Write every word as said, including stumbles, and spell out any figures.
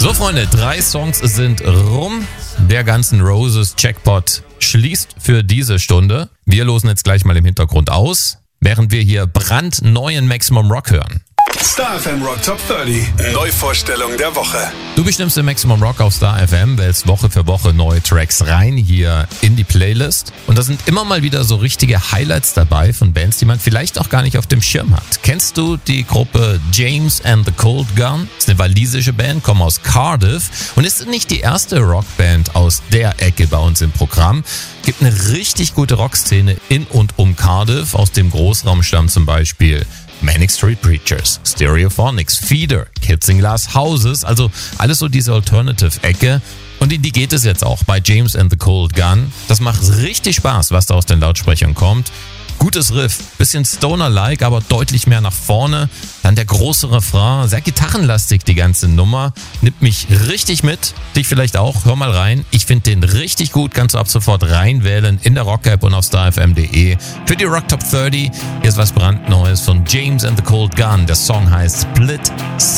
So Freunde, drei Songs sind rum. Der Guns N' Roses Jackpot schließt für diese Stunde. Wir losen jetzt gleich mal im Hintergrund aus, während wir hier brandneuen Maximum Rock hören. Star F M Rock Top dreißig. Neuvorstellung der Woche. Du bestimmst den Maximum Rock auf Star F M, wählst Woche für Woche neue Tracks rein hier in die Playlist. Und da sind immer mal wieder so richtige Highlights dabei von Bands, die man vielleicht auch gar nicht auf dem Schirm hat. Kennst du die Gruppe James and the Cold Gun? Das ist eine walisische Band, kommen aus Cardiff und ist nicht die erste Rockband aus der Ecke bei uns im Programm. Gibt eine richtig gute Rockszene in und um Cardiff. Aus dem Großraum stammen zum Beispiel Manic Street Preachers, Stereophonics, Feeder, Kids in Glass Houses, also alles so diese Alternative-Ecke. Und in die geht es jetzt auch bei James and the Cold Gun. Das macht richtig Spaß, was da aus den Lautsprechern kommt. Gutes Riff, bisschen Stoner-like, aber deutlich mehr nach vorne. Dann der große Refrain, sehr gitarrenlastig die ganze Nummer. Nimmt mich richtig mit, dich vielleicht auch. Hör mal rein. Ich finde den richtig gut. Kannst du ab sofort reinwählen in der Rock-App und auf star f m punkt d e. Für die Rock Top dreißig. Hier ist was brandneues von James and the Cold Gun. Der Song heißt Split